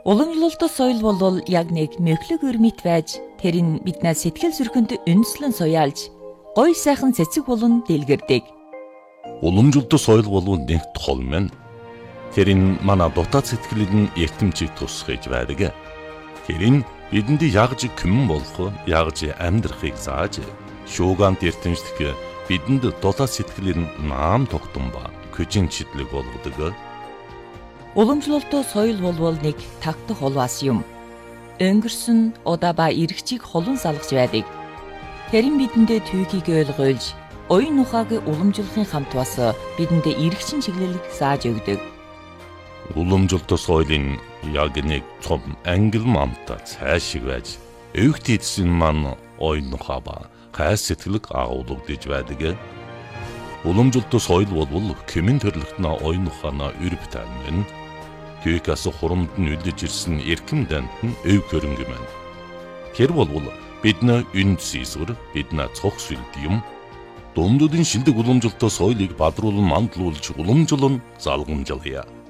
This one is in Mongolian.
Уламжлалт соёл бол яг нэг мөглөг өрмөт байж тэр нь биднээс сэтгэл зүрхэнд үндэслэн суяалж гоё сайхан цэцэг болон дэлгэрдэг. Уламжлалт соёл бол нэг толмын. Тэр нь манай дотоод сэтгэлийн эртэмчийг тусгаж байдаг. Тэр нь бидэнд ягж күмэн болох, ягж амьдрахыг зааж, шуугант эртэмжлэх бидэнд дотоод сэтгэлийн наам тогтсон ба көжин читлэг болгодог. Уламжлалт соёл бол нэг тагтах холваас юм. Өнгөрсөн удаа ба эргчийг холон салгаж байдаг. Тэр нь бидэндээ түүхийг ойлгуулж, оюун ухааг уламжлахын хамт бас бидэндээ эргчин чиглэлийг зааж өгдөг. Уламжлалт соёлын яг нэг том ангил мамта цаашиг байж, өвгт эдсэн маань оюун ухаа ба хайр сэтгэлэг агуулгадж байдаг. Уламжлалт соёл бол кэмэн төрлөختнө оюун ухаана өрөв тань. Түүхээс хурамд нь үлдэж ирсэн эрхэм дант нь өв хөрөнгө мэн. Тэр бол бидний үнд сийсгэр, бидний цог сүлд юм. Дундуудын шилдэг уламжлалт соёлыг бадруулан мандлуулж уламжлан залгамжлая.